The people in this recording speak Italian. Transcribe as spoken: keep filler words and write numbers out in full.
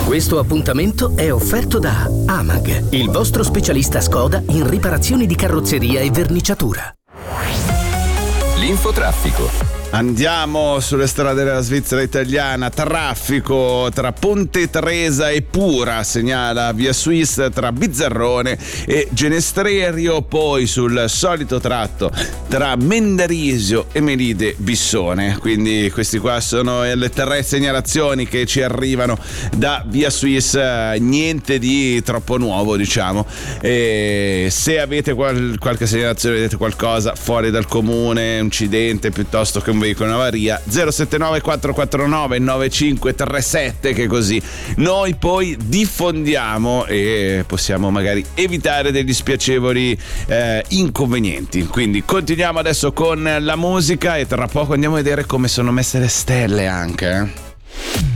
Questo appuntamento è offerto da Amag, il vostro specialista Skoda in riparazioni di carrozzeria e verniciatura. L'infotraffico. Andiamo sulle strade della Svizzera italiana. Traffico tra Ponte Tresa e Pura, segnala Via Suisse tra Bizzarrone e Genestrerio, poi sul solito tratto tra Mendarisio e Melide Bissone. Quindi questi qua sono le tre segnalazioni che ci arrivano da Via Suisse, niente di troppo nuovo, diciamo. E se avete qual- qualche segnalazione, vedete qualcosa fuori dal comune, incidente piuttosto che un veicolo in avaria, zero sette nove quattro quattro nove nove cinque tre sette, che così noi poi diffondiamo e possiamo magari evitare degli spiacevoli eh, inconvenienti. Quindi continuiamo adesso con la musica e tra poco andiamo a vedere come sono messe le stelle anche. Eh?